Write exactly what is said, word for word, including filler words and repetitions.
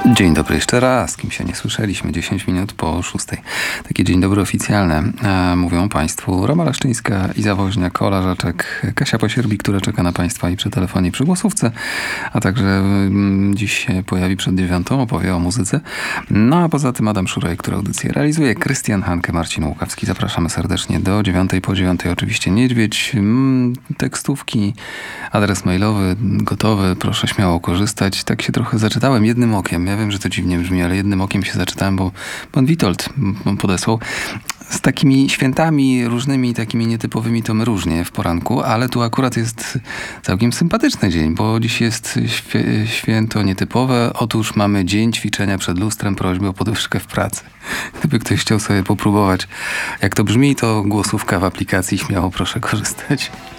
Dzień dobry jeszcze raz, z kim się nie słyszeliśmy, dziesięć minut po szóstej. Takie dzień dobry oficjalne. E, mówią Państwu Roma Leszczyńska, Iza Woźniak, Ola Żaczek, Kasia Posierbi, która czeka na Państwa i przy telefonie, i przy głosówce, a także m, dziś się pojawi przed dziewiątą, opowie o muzyce. No a poza tym Adam Szuraj, który audycję realizuje, Krystian Hanke, Marcin Łukawski. Zapraszamy serdecznie do dziewiątej, po dziewiątej oczywiście Niedźwiedź, m, tekstówki, adres mailowy gotowy, proszę śmiało korzystać. Tak się trochę zaczytałem jednym okiem. Ja wiem, że to dziwnie brzmi, ale jednym okiem się zaczytałem, bo pan Witold podesłał. Z takimi świętami różnymi, takimi nietypowymi to my różnie w poranku, ale tu akurat jest całkiem sympatyczny dzień, bo dziś jest świe- święto nietypowe. Otóż mamy dzień ćwiczenia przed lustrem, prośby o podwyżkę w pracy. Gdyby ktoś chciał sobie popróbować, jak to brzmi, to głosówka w aplikacji, śmiało proszę korzystać.